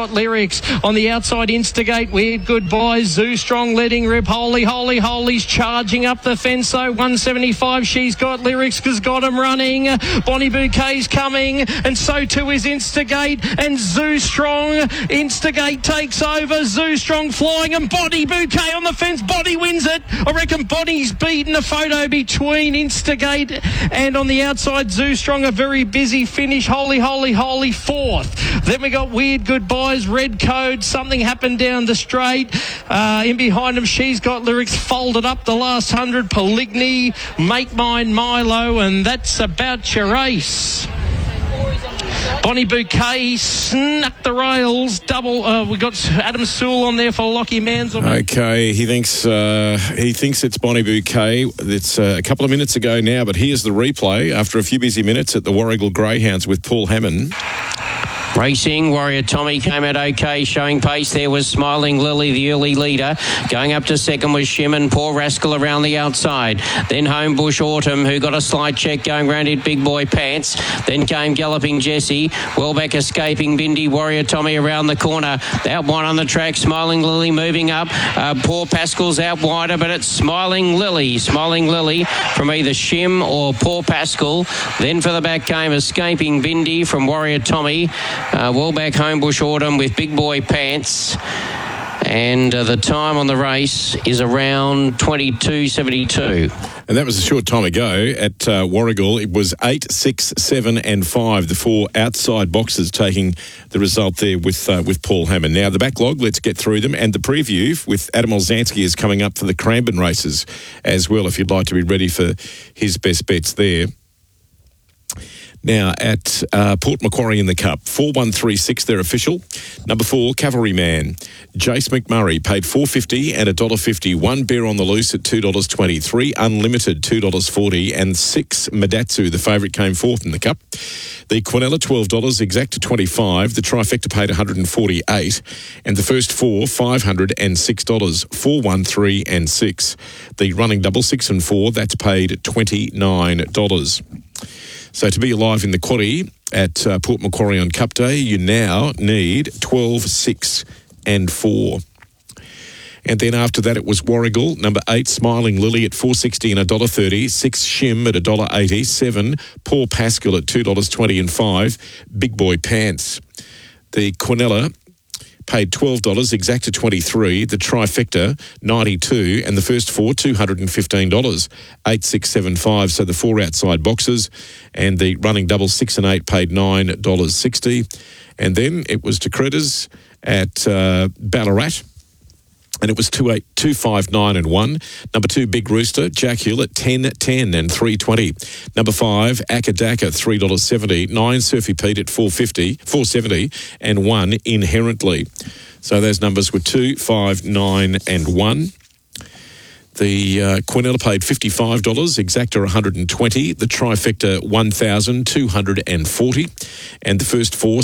got lyrics. On the outside, Instigate, Weird Goodbye, Zoo Strong, Letting Rip, Holy's charging up the fence, though. 175, She's Got Lyrics, has got him running. Bonnie Bouquet's coming, and so too is Instigate, and Zoo Strong. Instigate takes over, Zoo Strong flying, and Bonnie Bouquet on the fence. Bonnie wins it. I reckon Bonnie's beaten. A photo between Instigate and on the outside, Zoo Strong. A very busy finish. Holy fourth. Then we got Weird Goodbyes, Red Code. Something happened down the straight. In behind them, She's Got Lyrics, folded up the last 100. Poligny, Make Mine Milo, and that's about your race. Bonnie Bouquet snuck the rails. Double. We got Adam Sewell on there for Lockie Manzel. Okay, he thinks it's Bonnie Bouquet. It's a couple of minutes ago now, but here's the replay after a few busy minutes at the Warragul Greyhounds with Paul Hammond. Racing, Warrior Tommy came out okay, showing pace. There was Smiling Lily, the early leader. Going up to second was Shim and Poor Rascal around the outside. Then Homebush Autumn, who got a slight check going round in Big Boy Pants. Then came Galloping Jessie. Wellback Escaping Bindi, Warrior Tommy around the corner. Out wide on the track, Smiling Lily moving up. Poor Pascal's out wider, but it's Smiling Lily. Smiling Lily from either Shim or Poor Pascal. Then for the back came Escaping Bindi from Warrior Tommy. Wellback Homebush Autumn with Big Boy Pants. And the time on the race is around 22.72. And that was a short time ago at Warragul. It was 8, 6, 7 and 5, the four outside boxes taking the result there with Paul Hammond. Now, the backlog, let's get through them. And the preview with Adam Olzanski is coming up for the Cranbourne races as well, if you'd like to be ready for his best bets there. Now, at Port Macquarie in the Cup, 4-1-3-6, they're official. Number 4, Cavalryman. Jace McMurray paid $4.50 and $1.50. 1 Bear on the Loose at $2.20. 3 Unlimited, $2.40. And 6 Madatsu, the favourite, came fourth in the Cup. The Quinella, $12, Exacta, $25. The Trifecta paid $148. And the first 4, $506. 4, 1, 3 and 6. The running double 6 and 4, that's paid $29. So to be alive in the quaddie at Port Macquarie on Cup Day, you now need 12, 6 and 4. And then after that, it was Warragul, number 8, Smiling Lily at $4.60 and $1.30, 6 Shim at $1.80, 7 Poor Pascal at $2.20 and 5 Big Boy Pants. The Quinella paid $12, Exacta $23, the Trifecta $92, and the first 4 $215, 8, 6, 7, 5. So the 4 outside boxes, and the running double 6 and 8 paid $9.60, and then it was to Critters at Ballarat. And it was 2, 8, 2, 5, 9 and 1. Number 2, Big Rooster, Jack Hill at 10, 10 and $3.20. Number 5, Akadaka, $3.70. 9, Surfy Pete at $4.70, and 1, Inherently. So those numbers were 2, 5, 9 and 1. The Quinella paid $55, Exacta $120, the Trifecta $1,240, and the first 4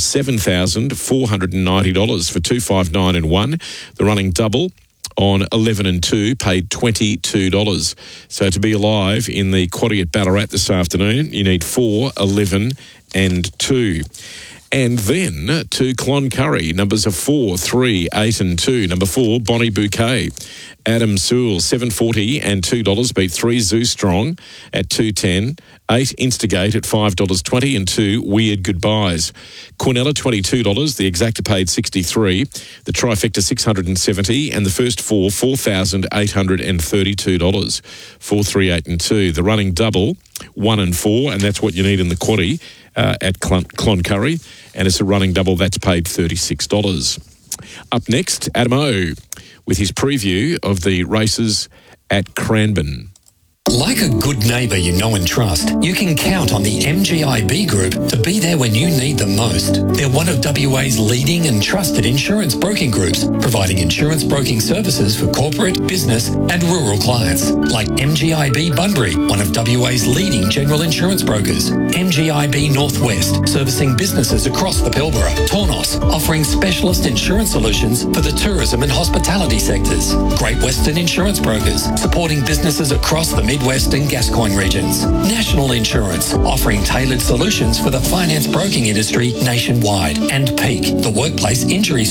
$7,490 for 2, 5, 9 and 1. The running double on 11 and 2 paid $22. So to be alive in the quaddie at Ballarat this afternoon, you need 4, 11 and 2. And then to Cloncurry, numbers are 4, 3, 8 and 2. Number 4, Bonnie Bouquet. Adam Sewell, $7.40 and $2, beat 3 Zoo Strong at $2.10. 8 Instigate at $5.20 and 2 Weird Goodbyes. Quinella, $22. The Exacta paid $63. The Trifecta, $670. And the first 4, $4,832. 4, 3, 8 and 2. The running double, 1 and 4, and that's what you need in the quaddie at Cloncurry. And it's a running double, that's paid $36. Up next, Adam O with his preview of the races at Cranbourne. Like a good neighbour you know and trust, you can count on the MGIB Group to be there when you need them most. They're one of WA's leading and trusted insurance broking groups, providing insurance broking services for corporate, business and rural clients. Like MGIB Bunbury, one of WA's leading general insurance brokers. MGIB Northwest, servicing businesses across the Pilbara. Tornos, offering specialist insurance solutions for the tourism and hospitality sectors. Great Western Insurance Brokers, supporting businesses across the Midwest and Gascoyne regions. National Insurance, offering tailored solutions for the finance broking industry nationwide. And Peak, the workplace injury